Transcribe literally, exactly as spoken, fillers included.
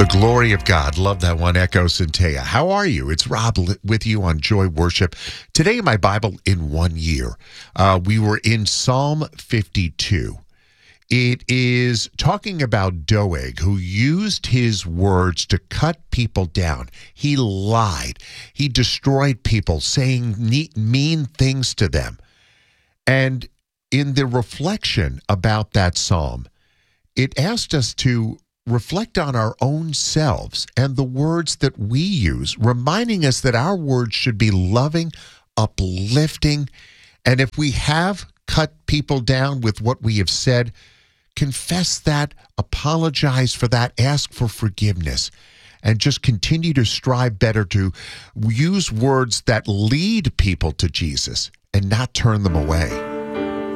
The glory of God. Love that one, Echo Centea. How are you? It's Rob with you on Joy Worship. Today in my Bible in one year, uh, we were in Psalm fifty-two. It is talking about Doeg, who used his words to cut people down. He lied. He destroyed people, saying neat, mean things to them. And in the reflection about that psalm, it asked us to reflect on our own selves and the words that we use, reminding us that our words should be loving, uplifting, and if we have cut people down with what we have said, confess that, apologize for that, ask for forgiveness, and just continue to strive better to use words that lead people to Jesus and not turn them away.